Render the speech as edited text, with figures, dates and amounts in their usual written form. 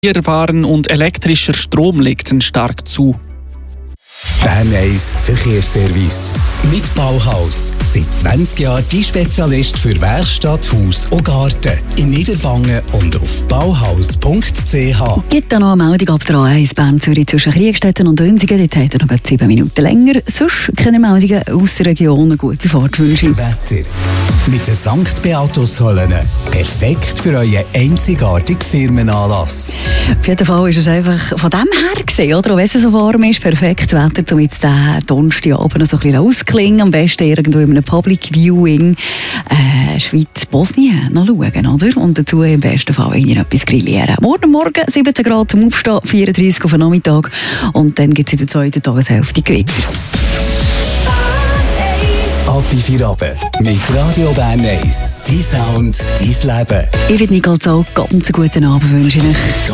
Waren und elektrischer Strom legten stark zu. Bern 1 Verkehrsservice. Mit Bauhaus. Seit 20 Jahren die Spezialist für Werkstatt, Haus und Garten. In Niederwangen und auf bauhaus.ch. Gibt da noch eine Meldung ab der A1 Bern-Zürich zwischen Kriegstetten und Dönsigen. Dort habt ihr noch 7 Minuten länger. Sonst keine Meldungen aus der Region. Eine gute Fahrtwünsche. Wetter. Mit den St. Beatus-Höllen. Perfekt für euren einzigartigen Firmenanlass. Auf jeden Fall ist es einfach von dem her gesehen, oder? Auch wenn es so warm ist, perfektes Wetter, um jetzt den Donnerstagabend so ein bisschen ausklingen. Am besten irgendwo in einem Public Viewing Schweiz-Bosnien noch schauen, oder? Und dazu im besten Fall etwas grillieren. Morgen 17 Grad zum Aufstehen, 34 auf den Nachmittag. Und dann gibt es in der zweiten Tageshälfte Gewitter. Ab in 4 Abend mit Radio Bern 1. Dein Sound, dein Leben. Ich würde Nicole Zoll ganz einen guten Abend wünschen.